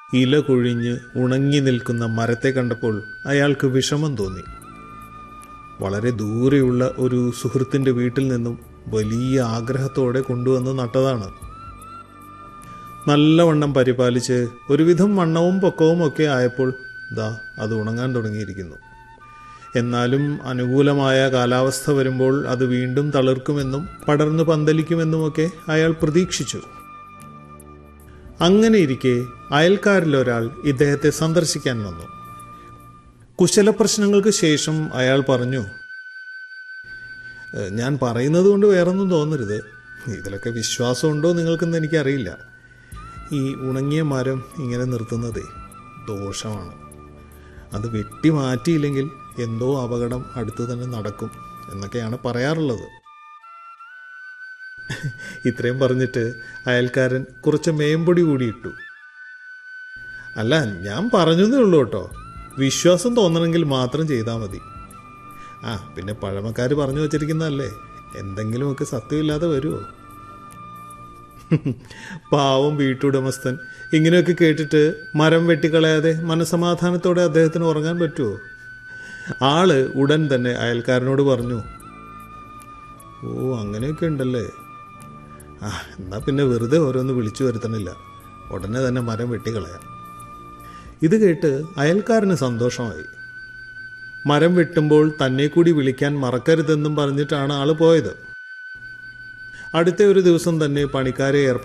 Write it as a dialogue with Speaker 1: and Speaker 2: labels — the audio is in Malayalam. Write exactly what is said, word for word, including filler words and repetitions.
Speaker 1: ഇല കൊഴിഞ്ഞ് ഉണങ്ങി നിൽക്കുന്ന മരത്തെ കണ്ടപ്പോൾ അയാൾക്ക് വിഷമം തോന്നി. വളരെ ദൂരെയുള്ള ഒരു സുഹൃത്തിൻ്റെ വീട്ടിൽ നിന്നും വലിയ ആഗ്രഹത്തോടെ കൊണ്ടുവന്ന് നട്ടതാണ്. നല്ലവണ്ണം പരിപാലിച്ച് ഒരുവിധം വണ്ണവും പൊക്കവും ഒക്കെ ആയപ്പോൾ ദാ അത് ഉണങ്ങാൻ തുടങ്ങിയിരിക്കുന്നു. എന്നാലും അനുകൂലമായ കാലാവസ്ഥ വരുമ്പോൾ അത് വീണ്ടും തളിർക്കുമെന്നും പടർന്നു പന്തലിക്കുമെന്നുമൊക്കെ അയാൾ പ്രതീക്ഷിച്ചു. അങ്ങനെയിരിക്കെ അയൽക്കാരിലൊരാൾ ഇദ്ദേഹത്തെ സന്ദർശിക്കാൻ വന്നു. കുശലപ്രശ്നങ്ങൾക്ക് ശേഷം അയാൾ പറഞ്ഞു, ഞാൻ പറയുന്നത് കൊണ്ട് വേറൊന്നും തോന്നരുത്, ഇതിലൊക്കെ വിശ്വാസമുണ്ടോ നിങ്ങൾക്കെന്ന് എനിക്കറിയില്ല. ഈ ഉണങ്ങിയ മരം ഇങ്ങനെ നിർത്തുന്നതേ ദോഷമാണ്. അത് വെട്ടി മാറ്റിയില്ലെങ്കിൽ എന്തോ അപകടം അടുത്ത് തന്നെ നടക്കും എന്നൊക്കെയാണ് പറയാറുള്ളത്. ഇത്രയും പറഞ്ഞിട്ട് അയൽക്കാരൻ കുറച്ച് മേമ്പൊടി കൂടി ഇട്ടു. അല്ല, ഞാൻ പറഞ്ഞതേ ഉള്ളൂ കേട്ടോ, വിശ്വാസം തോന്നണമെങ്കിൽ മാത്രം ചെയ്താൽ മതി. ആ പിന്നെ പഴമക്കാർ പറഞ്ഞു വച്ചിരിക്കുന്നതല്ലേ, എന്തെങ്കിലുമൊക്കെ സത്യമില്ലാതെ വരുമോ? പാവം വീട്ടുടമസ്ഥൻ ഇങ്ങനെയൊക്കെ കേട്ടിട്ട് മരം വെട്ടിക്കളയാതെ മനസമാധാനത്തോടെ അദ്ദേഹത്തിന് ഉറങ്ങാൻ പറ്റുമോ? ആള് ഉടൻ തന്നെ അയൽക്കാരനോട് പറഞ്ഞു, ഓ അങ്ങനെയൊക്കെ ഉണ്ടല്ലേ, ആ എന്നാൽ പിന്നെ വെറുതെ ഓരോന്ന് വിളിച്ചു വരുത്തണില്ല, ഉടനെ തന്നെ മരം വെട്ടിക്കളയാം. ഇത് കേട്ട് അയൽക്കാരന് സന്തോഷമായി. മരം വെട്ടുമ്പോൾ തന്നെ കൂടി വിളിക്കാൻ മറക്കരുതെന്നും പറഞ്ഞിട്ടാണ് ആള് പോയത്. അടുത്ത ഒരു ദിവസം തന്നെ പണിക്കാരെ ഏർപ്പാട്